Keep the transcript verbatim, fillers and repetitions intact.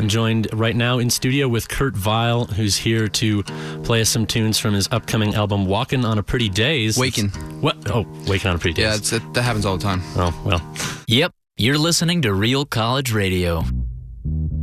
I'm joined right now in studio with Kurt Vile, who's here to play us some tunes from his upcoming album, Walkin' on a Pretty Days. Waking. What? Oh, Waking on a Pretty Days. Yeah, it's, it, that happens all the time. Oh, well. Yep, you're listening to Real College Radio.